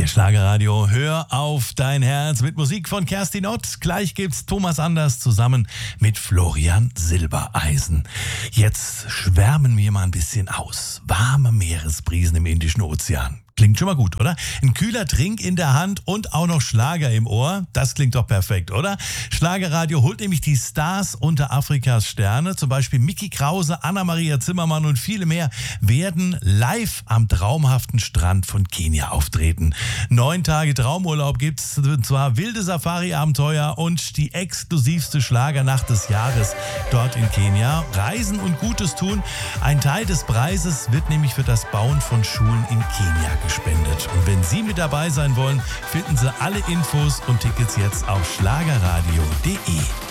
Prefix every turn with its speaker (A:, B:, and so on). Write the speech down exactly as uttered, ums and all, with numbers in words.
A: Hier Schlagerradio, hör auf dein Herz mit Musik von Kerstin Ott. Gleich gibt's Thomas Anders zusammen mit Florian Silbereisen. Jetzt schwärmen wir mal ein bisschen aus. Warme Meeresbrisen im Indischen Ozean. Klingt schon mal gut, oder? Ein kühler Trink in der Hand und auch noch Schlager im Ohr. Das klingt doch perfekt, oder? Schlagerradio holt nämlich die Stars unter Afrikas Sterne. Zum Beispiel Micky Krause, Anna-Maria Zimmermann und viele mehr werden live am traumhaften Strand von Kenia auftreten. Neun Tage Traumurlaub gibt's, und zwar wilde Safari-Abenteuer und die exklusivste Schlagernacht des Jahres dort in Kenia. Reisen und Gutes tun. Ein Teil des Preises wird nämlich für das Bauen von Schulen in Kenia gespendet. Und wenn Sie mit dabei sein wollen, finden Sie alle Infos und Tickets jetzt auf schlagerradio punkt de.